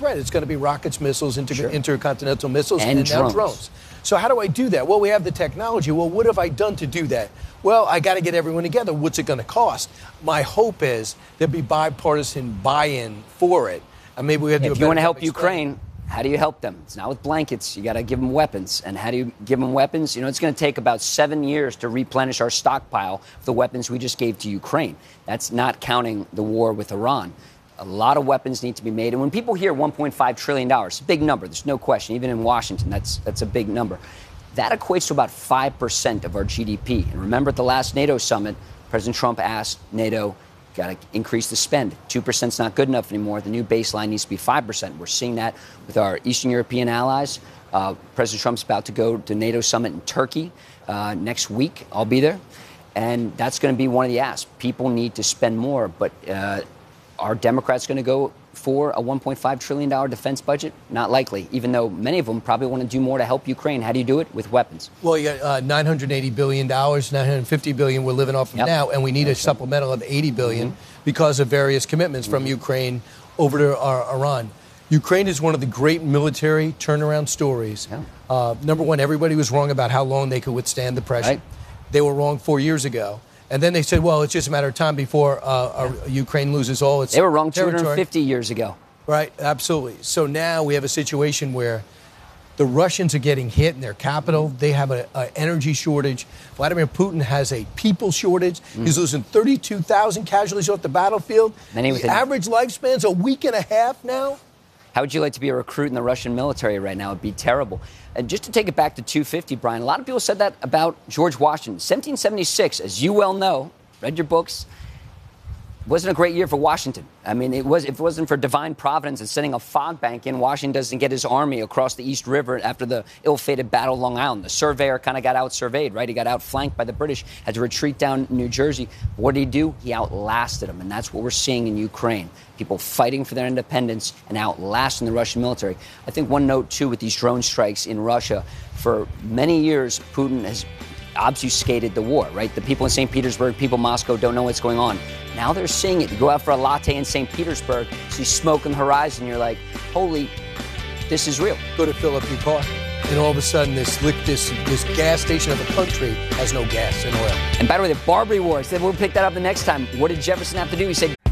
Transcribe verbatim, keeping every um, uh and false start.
threat. It's going to be rockets, missiles, inter- sure. intercontinental missiles, and, and drones. now drones. So how do I do that? Well, we have the technology. Well, what have I done to do that? Well, I got to get everyone together. What's it going to cost? My hope is there'll be bipartisan buy-in for it. And maybe we have to do If a you want to better help job explaining. Ukraine, how do you help them? It's not with blankets. You got to give them weapons. And how do you give them weapons? You know, it's going to take about seven years to replenish our stockpile of the weapons we just gave to Ukraine. That's not counting the war with Iran. A lot of weapons need to be made. And when people hear one point five trillion dollars, it's a big number. There's no question. Even in Washington, that's that's a big number. That equates to about five percent of our G D P. And remember at the last NATO summit, President Trump asked NATO, got to increase the spend. two percent is not good enough anymore. The new baseline needs to be five percent. We're seeing that with our Eastern European allies. Uh, President Trump's about to go to NATO summit in Turkey uh, next week. I'll be there. And that's going to be one of the asks. People need to spend more, but uh, are Democrats going to go for a one point five trillion dollars defense budget? Not likely, even though many of them probably want to do more to help Ukraine. How do you do it? With weapons. Well, you got uh, nine hundred eighty billion dollars, nine hundred fifty billion dollars we're living off of yep. now, and we need a supplemental of eighty billion dollars mm-hmm. because of various commitments mm-hmm. from Ukraine over to uh, Iran. Ukraine is one of the great military turnaround stories. Yeah. Uh, number one, everybody was wrong about how long they could withstand the pressure. Right. They were wrong four years ago. And then they said, well, it's just a matter of time before uh, yeah. Ukraine loses all its They were wrong territory. two hundred fifty years ago. Right, absolutely. So now we have a situation where the Russians are getting hit in their capital. They have an energy shortage. Vladimir Putin has a people shortage. Mm. He's losing thirty-two thousand casualties off the battlefield. Many the average lifespan's a week and a half now. How would you like to be a recruit in the Russian military right now? It'd be terrible. And just to take it back to two fifty, Brian, a lot of people said that about George Washington. seventeen seventy-six, as you well know, read your books, wasn't a great year for Washington. I mean, it was if it wasn't for divine providence and sending a fog bank in, Washington doesn't get his army across the East River after the ill-fated Battle of Long Island. The surveyor kind of got out-surveyed, right? He got outflanked by the British, had to retreat down New Jersey. What did he do? He outlasted them, and that's what we're seeing in Ukraine. People fighting for their independence and outlasting the Russian military. I think one note, too, with these drone strikes in Russia, for many years, Putin has obfuscated the war, right? The people in Saint Petersburg, people in Moscow don't know what's going on. Now they're seeing it. You go out for a latte in Saint Petersburg, see smoke on the horizon, you're like, holy, this is real. Go to Philip P. Park, and all of a sudden this this this gas station of the country has no gas and oil. And by the way, the Barbary Wars, we'll pick that up the next time. What did Jefferson have to do? He said,